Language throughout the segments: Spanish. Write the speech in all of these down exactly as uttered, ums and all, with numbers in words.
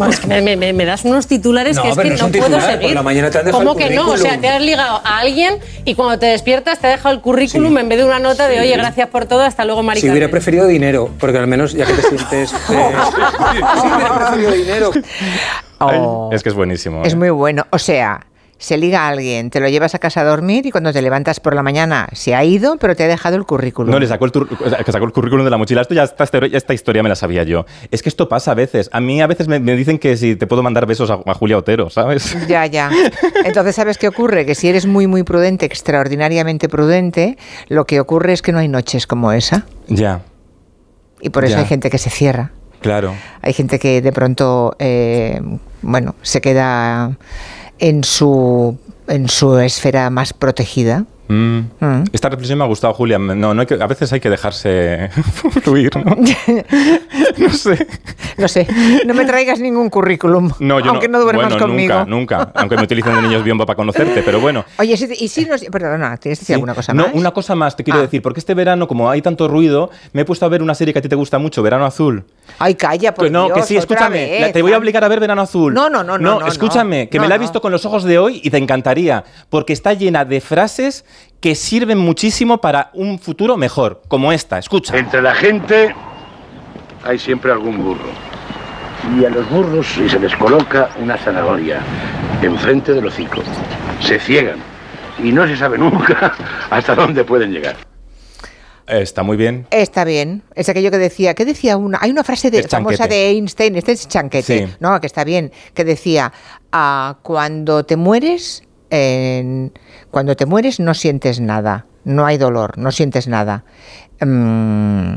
es que me, me, me das unos titulares no, que es que no, no puedo titular, seguir. Por la mañana te han dejado ¿Cómo que no? O sea, te has ligado a alguien y cuando te despiertas te ha dejado el currículum sí. en vez de una nota de, oye, gracias por todo, hasta luego, Mari Si Carmen. hubiera preferido dinero, porque al menos ya que te sientes... Eh, si hubiera preferido dinero. Oh, Ay, es que es buenísimo. Es ¿eh? muy bueno. O sea... Se liga a alguien, te lo llevas a casa a dormir y cuando te levantas por la mañana se ha ido, pero te ha dejado el currículum. No, le sacó el, tur- que sacó el currículum de la mochila. Esto ya, esta, esta historia me la sabía yo. Es que esto pasa a veces. A mí a veces me, me dicen que si te puedo mandar besos a, a Julia Otero, ¿sabes? Ya, ya. Entonces, ¿sabes qué ocurre? Que si eres muy, muy prudente, extraordinariamente prudente, lo que ocurre es que no hay noches como esa. Ya. Y por eso ya. hay gente que se cierra. Claro. Hay gente que de pronto, eh, bueno, se queda en su... en su esfera más protegida. Mm. Mm. Esta reflexión me ha gustado, Julia. No, no hay que, a veces hay que dejarse fluir, ¿no? No sé. No sé. No me traigas ningún currículum. No, yo aunque no, no duermas bueno, conmigo. Nunca, nunca. Aunque me utilicen de niños biombo para conocerte, pero bueno. Oye, y si nos... Perdona, ¿tienes que decir sí. alguna cosa no, más? No, una cosa más te quiero ah. decir. Porque este verano, como hay tanto ruido, me he puesto a ver una serie que a ti te gusta mucho, Verano Azul. Ay, calla, por pues no, Dios, que sí, escúchame. Vez, la, te voy a obligar a ver Verano Azul. No, no, no, no. No, escúchame, no, que no, me la he no. visto con los ojos de hoy y te encantaría. Porque está llena de frases que sirven muchísimo para un futuro mejor, como esta. Escucha. Entre la gente hay siempre algún burro. Y a los burros se les coloca una zanahoria enfrente del hocico. Se ciegan y no se sabe nunca hasta dónde pueden llegar. Está muy bien. Está bien. Es aquello que decía, ¿qué decía una? Hay una frase de, famosa de Einstein, este es chanquete, sí. no, que está bien, que decía, ah, cuando te mueres, eh, cuando te mueres no sientes nada, no hay dolor, no sientes nada. Mm,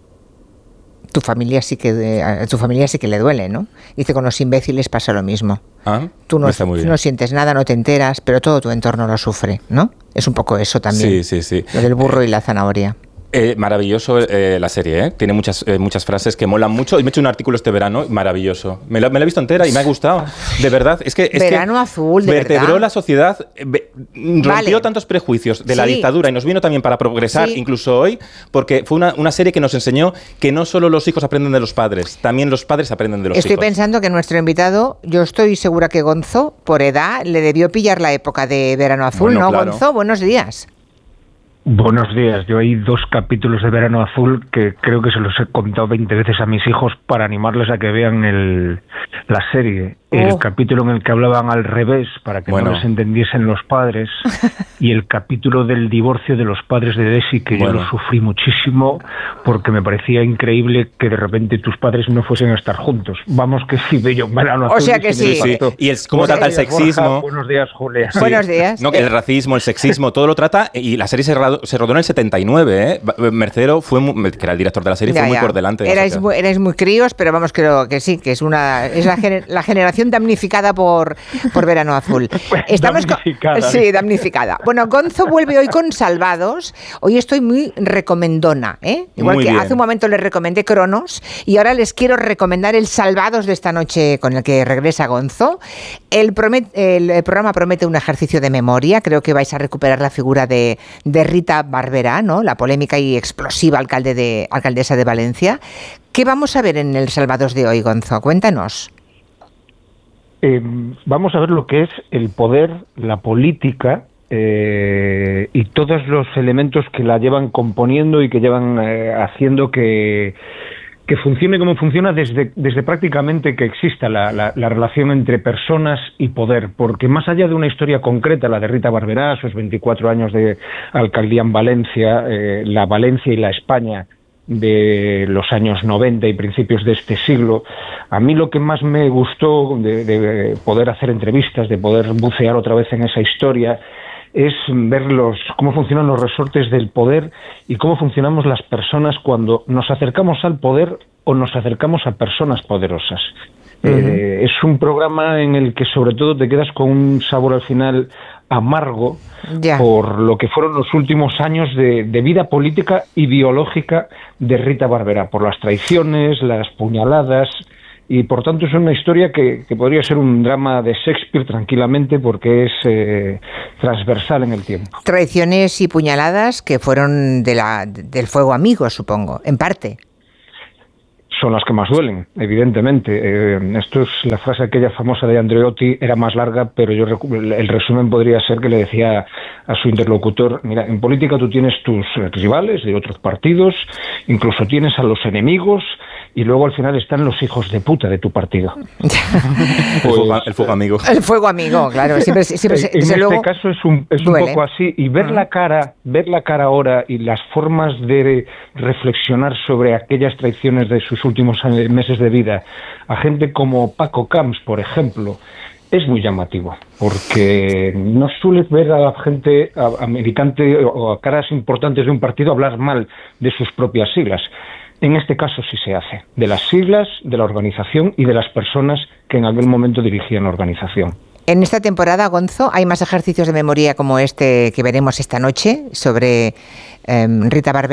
tu familia sí que a tu familia sí que le duele, ¿no? Dice, con los imbéciles pasa lo mismo. Ah, Tú no, no sientes nada, no te enteras, pero todo tu entorno lo sufre, ¿no? Es un poco eso también. Sí, sí, sí. Lo del burro y la zanahoria. Eh, maravilloso eh, la serie, ¿eh? Tiene muchas, eh, muchas frases que molan mucho. Y me he hecho un artículo este verano, maravilloso. Me la, me la he visto entera y me ha gustado. De verdad, es que... Es Verano que Azul, de vertebró verdad. la sociedad, ve, rompió vale. tantos prejuicios de la sí. dictadura y nos vino también para progresar, sí. incluso hoy, porque fue una, una serie que nos enseñó que no solo los hijos aprenden de los padres, también los padres aprenden de los estoy hijos. Estoy pensando que nuestro invitado, yo estoy segura que Gonzo, por edad, le debió pillar la época de Verano Azul, bueno, ¿no, claro. Gonzo? Buenos días. Buenos días. Yo hay dos capítulos de Verano Azul que creo que se los he contado veinte veces a mis hijos para animarles a que vean el, la serie. Oh. El capítulo en el que hablaban al revés para que bueno. no les entendiesen los padres y el capítulo del divorcio de los padres de Desi, que bueno. yo lo sufrí muchísimo porque me parecía increíble que de repente tus padres no fuesen a estar juntos. Vamos que sí, bello Verano Azul. O sea que sí. sí. Y el, cómo trata el sexismo. Borja, buenos días, Julia. Sí. Buenos días. No, el racismo, el sexismo, todo lo trata y la serie se se rodó en el setenta y nueve, ¿eh? Mercero fue muy, que era el director de la serie, ya, fue muy ya. por delante. De erais, muy, erais muy críos, pero vamos, creo que sí, que es una es la, gener, la generación damnificada por, por Verano Azul. Estamos damnificada. Con, sí, damnificada. Bueno, Gonzo vuelve hoy con Salvados. Hoy estoy muy recomendona, ¿eh? Igual muy que bien. hace un momento les recomendé Cronos y ahora les quiero recomendar el Salvados de esta noche con el que regresa Gonzo. El, promet, el, el programa promete un ejercicio de memoria. Creo que vais a recuperar la figura de, de Rita Barberá, ¿no? La polémica y explosiva alcalde de, alcaldesa de Valencia. ¿Qué vamos a ver en el Salvados de hoy, Gonzo? Cuéntanos. Eh, vamos a ver lo que es el poder, la política eh, y todos los elementos que la llevan componiendo y que llevan eh, haciendo que, que funcione como funciona desde, desde prácticamente que exista la, la, la relación entre personas y poder, porque más allá de una historia concreta, la de Rita Barberá, sus veinticuatro años de alcaldía en Valencia, eh, la Valencia y la España de los años noventa y principios de este siglo, a mí lo que más me gustó de, de poder hacer entrevistas, de poder bucear otra vez en esa historia, es ver los, cómo funcionan los resortes del poder y cómo funcionamos las personas cuando nos acercamos al poder o nos acercamos a personas poderosas. Uh-huh. Eh, es un programa en el que sobre todo te quedas con un sabor al final amargo yeah. por lo que fueron los últimos años de, de vida política ideológica de Rita Barberá, por las traiciones, las puñaladas, y por tanto es una historia que, que podría ser un drama de Shakespeare tranquilamente porque es eh, transversal en el tiempo. Traiciones y puñaladas que fueron de la, del fuego amigo, supongo, en parte. son las que más duelen, evidentemente. Eh, esto es la frase aquella famosa de Andreotti, era más larga, pero yo el resumen podría ser que le decía a su interlocutor: mira, en política tú tienes tus rivales de otros partidos, incluso tienes a los enemigos, y luego al final están los hijos de puta de tu partido. Pues, el, fuego, el fuego amigo. El fuego amigo, claro. Siempre, siempre, en desde este luego, caso es un, es un poco así, y ver uh-huh. la cara, ver la cara ahora y las formas de reflexionar sobre aquellas traiciones de sus últimos meses de vida a gente como Paco Camps, por ejemplo, es muy llamativo, porque no sueles ver a la gente, a, a militante o a caras importantes de un partido hablar mal de sus propias siglas. En este caso sí se hace, de las siglas, de la organización y de las personas que en aquel momento dirigían la organización. En esta temporada, Gonzo, hay más ejercicios de memoria como este que veremos esta noche sobre eh, Rita Barberá.